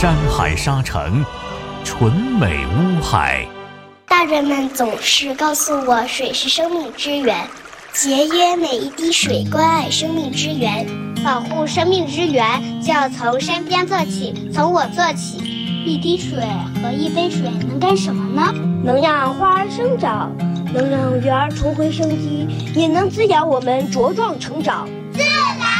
山海沙城，纯美乌海。 大人们总是告诉我，水是生命之源，节约每一滴水，关爱生命之源，保护生命之源，就要从身边做起，从我做起。一滴水和一杯水能干什么呢？ 能让花儿生长，能让鱼儿重回生机，也能滋养我们茁壮成长。 自然